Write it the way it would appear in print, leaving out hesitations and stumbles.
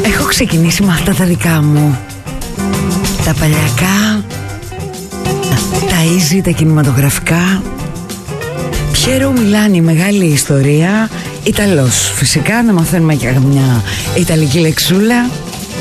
Έχω ξεκινήσει με αυτά τα δικά μου, τα παλιακά, τα easy, τα κινηματογραφικά. Πιέρο Μιλάνι, μεγάλη ιστορία. Ιταλός, φυσικά, να μαθαίνουμε και μια ιταλική λεξούλα.